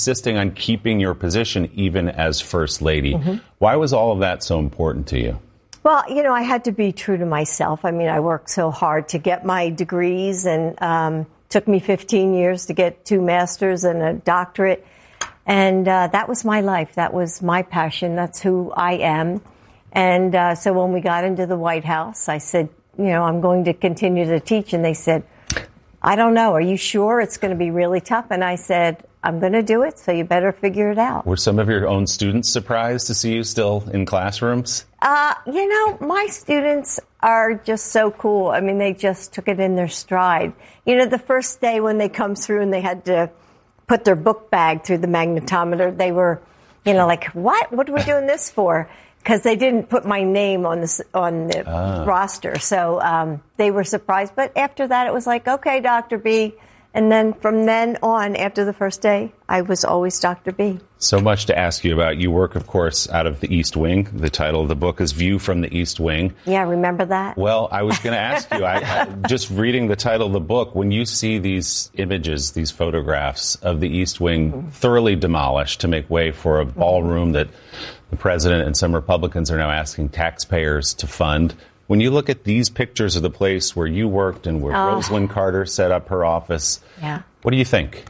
insisting on keeping your position even as First Lady. Why was all of that so important to you? Well, I had to be true to myself. I mean, I worked so hard to get my degrees, and took me 15 years to get 2 masters and a doctorate. And that was my life. That was my passion. That's who I am. And so when we got into the White House, I said, I'm going to continue to teach. And they said, I don't know. Are you sure it's going to be really tough? And I said, I'm going to do it, so you better figure it out. Were some of your own students surprised to see you still in classrooms? My students are just so cool. I mean, they just took it in their stride. The first day when they come through and they had to put their book bag through the magnetometer, they were, like, what? What are we doing this for? Because they didn't put my name on the roster. So they were surprised. But after that, it was like, okay, Dr. B. And then from then on, after the first day, I was always Dr. B. So much to ask you about. You work, of course, out of the East Wing. The title of the book is View from the East Wing. Yeah, remember that? Well, I was going to ask you, I just reading the title of the book, when you see these images, these photographs of the East Wing thoroughly demolished to make way for a ballroom that the president and some Republicans are now asking taxpayers to fund. When you look at these pictures of the place where you worked and where Rosalynn Carter set up her office, what do you think?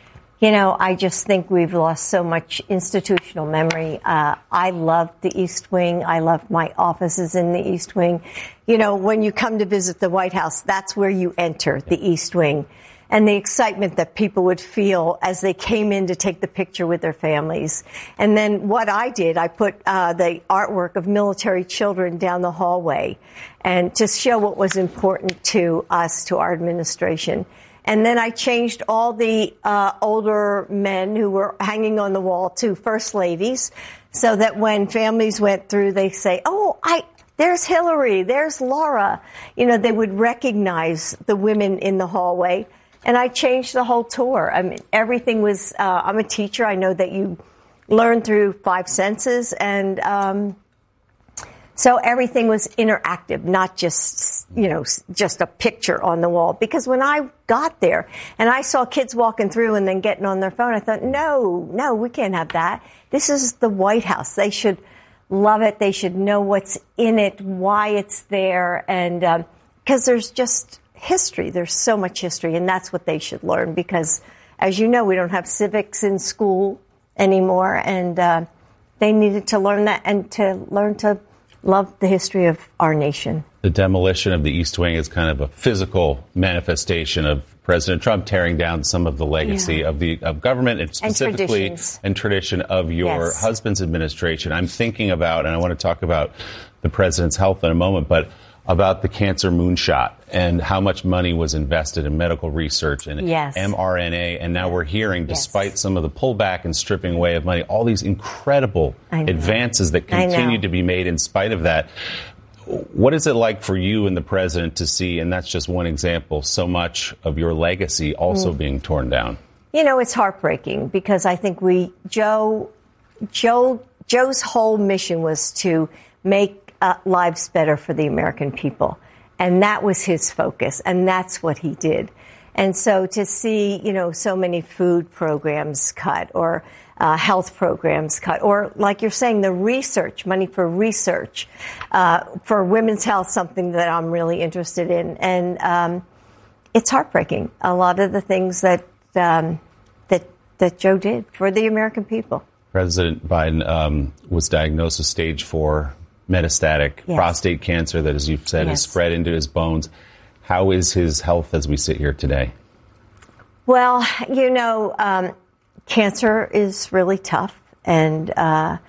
I just think we've lost so much institutional memory. I loved the East Wing. I loved my offices in the East Wing. When you come to visit the White House, that's where you enter, the East Wing. And the excitement that people would feel as they came in to take the picture with their families. And then what I did, I put the artwork of military children down the hallway and to show what was important to us, to our administration. And then I changed all the older men who were hanging on the wall to first ladies, so that when families went through, they say, there's Hillary, there's Laura. They would recognize the women in the hallway. And I changed the whole tour. I mean, everything was, I'm a teacher. I know that you learn through 5 senses. And so everything was interactive, not just, just a picture on the wall. Because when I got there and I saw kids walking through and then getting on their phone, I thought, no, we can't have that. This is the White House. They should love it. They should know what's in it, why it's there. And because there's just history. There's so much history, and that's what they should learn because, as you know, we don't have civics in school anymore, and they needed to learn that and to learn to love the history of our nation. The demolition of the East Wing is kind of a physical manifestation of President Trump tearing down some of the legacy of government and specifically and tradition of your husband's administration. I'm thinking about, and I want to talk about the president's health in a moment, but about the cancer moonshot and how much money was invested in medical research and mRNA. And now we're hearing, despite some of the pullback and stripping away of money, all these incredible advances that continue to be made in spite of that. What is it like for you and the president to see, and that's just one example, so much of your legacy also being torn down? It's heartbreaking because I think Joe's whole mission was to make lives better for the American people. And that was his focus. And that's what he did. And so to see, so many food programs cut or health programs cut, or like you're saying, the research, money for research, for women's health, something that I'm really interested in. And it's heartbreaking, a lot of the things that Joe did for the American people. President Biden was diagnosed with stage 4 metastatic prostate cancer that, as you've said, has spread into his bones. How is his health as we sit here today? Well, cancer is really tough. And I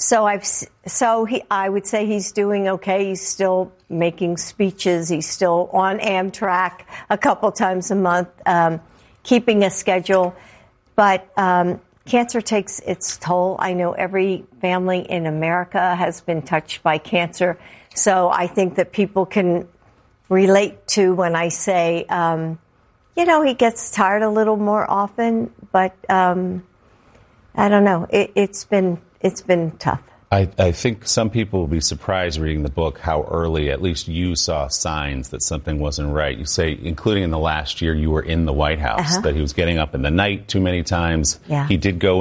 would say he's doing okay. He's still making speeches. He's still on Amtrak a couple times a month, keeping a schedule. But cancer takes its toll. I know every family in America has been touched by cancer. So I think that people can relate to when I say, he gets tired a little more often. But I don't know. It's been tough. I think some people will be surprised reading the book how early, at least you saw signs that something wasn't right. You say, including in the last year you were in the White House, that he was getting up in the night too many times. Yeah. He did go